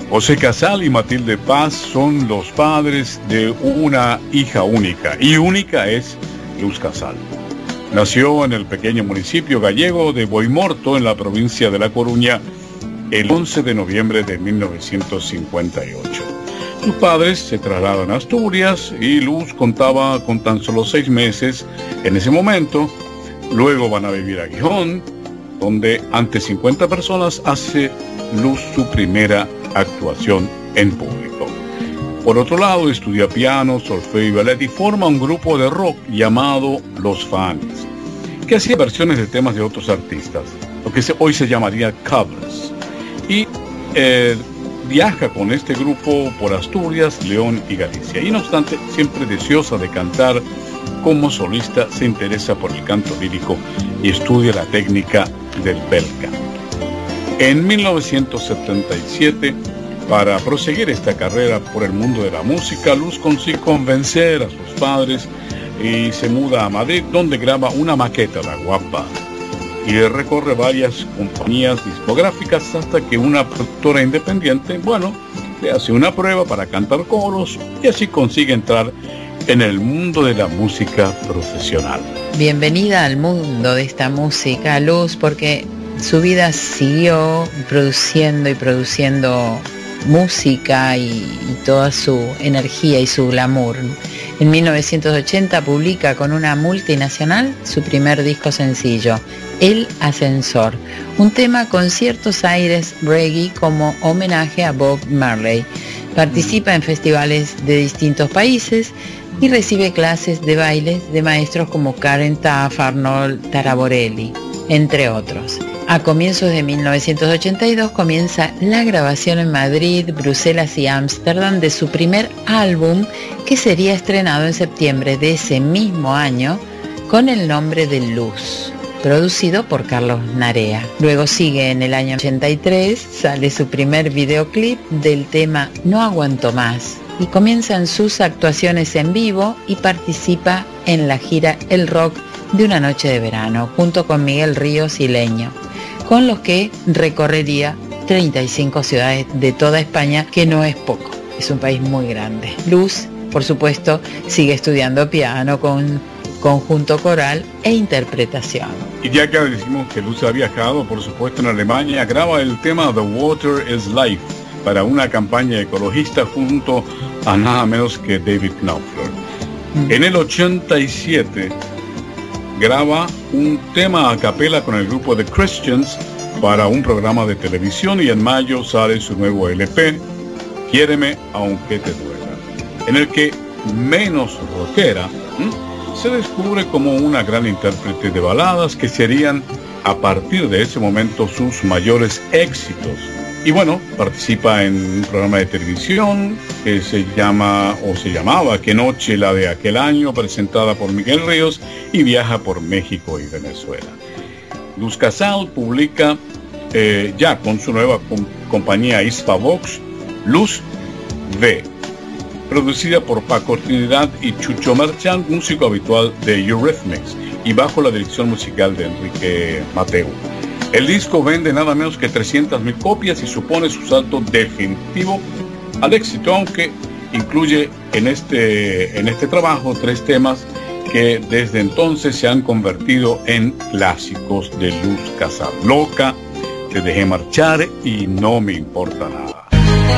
José Casal y Matilde Paz son los padres de una hija única, y única es Luz Casal. Nació en el pequeño municipio gallego de Boimorto, en la provincia de La Coruña, el 11 de noviembre de 1958. Sus padres se trasladan a Asturias y Luz contaba con tan solo 6 meses en ese momento. Luego van a vivir a Gijón, donde ante 50 personas hace Luz su primera actuación en público. Por otro lado, estudia piano, solfeo y ballet y forma un grupo de rock llamado Los Fanes, que hacía versiones de temas de otros artistas, lo que hoy se llamaría covers. Y viaja con este grupo por Asturias, León y Galicia. Y no obstante, siempre deseosa de cantar como solista, se interesa por el canto lírico y estudia la técnica del bel canto. En 1977, para proseguir esta carrera por el mundo de la música, Luz consigue convencer a sus padres y se muda a Madrid, donde graba una maqueta, La Guapa, y recorre varias compañías discográficas hasta que una productora independiente, le hace una prueba para cantar coros y así consigue entrar en el mundo de la música profesional. Bienvenida al mundo de esta música, Luz, porque su vida siguió produciendo música y toda su energía y su glamour. En 1980 publica con una multinacional su primer disco sencillo, El Ascensor, un tema con ciertos aires reggae como homenaje a Bob Marley. Participa en festivales de distintos países y recibe clases de baile de maestros como Karen Taff, Arnold Taraborelli, entre otros. A comienzos de 1982 comienza la grabación en Madrid, Bruselas y Ámsterdam de su primer álbum, que sería estrenado en septiembre de ese mismo año con el nombre de Luz, producido por Carlos Narea. Luego sigue en el año 83, sale su primer videoclip del tema No Aguanto Más, y comienzan sus actuaciones en vivo y participa en la gira El Rock de una noche de verano, junto con Miguel Ríos y Leño, con los que recorrería 35 ciudades de toda España, que no es poco, es un país muy grande. Luz, por supuesto, sigue estudiando piano con conjunto coral e interpretación. Y ya que decimos que Luz ha viajado, por supuesto, en Alemania, graba el tema The Water is Life para una campaña ecologista junto a nada menos que David Knopfler. En el 87 graba un tema a capela con el grupo The Christians para un programa de televisión, y en mayo sale su nuevo LP, Quiéreme aunque te duela, en el que, menos rockera, se descubre como una gran intérprete de baladas que serían a partir de ese momento sus mayores éxitos. Y participa en un programa de televisión que se llamaba Qué noche la de aquel año, presentada por Miguel Ríos, y viaja por México y Venezuela. Luz Casal publica ya con su nueva compañía Hispavox, Luz V, producida por Paco Trinidad y Chucho Marchand, músico habitual de Eurythmics, y bajo la dirección musical de Enrique Mateu. El disco vende nada menos que 300.000 copias y supone su salto definitivo al éxito, aunque incluye en este trabajo 3 temas que desde entonces se han convertido en clásicos de Luz Casal: Loca, Te dejé marchar y No me importa nada.